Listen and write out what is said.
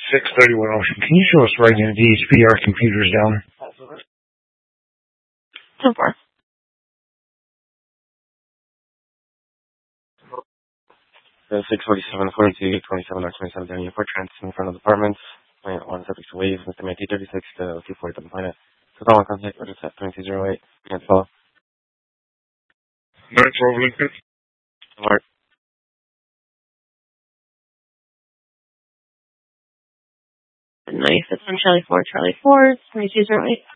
631 Ocean. Can you show us right into DHP? Our computer's down. So far. The 647, 42, 27, or 27 down for trans in front of the apartments. Plant 1 subject to wave, Mr. Mackey 36 to 247 planet. So call on contact, or just at 2208. Can't follow. 912 Lincoln. Alert. Nice. It's on Charlie 4, 2208.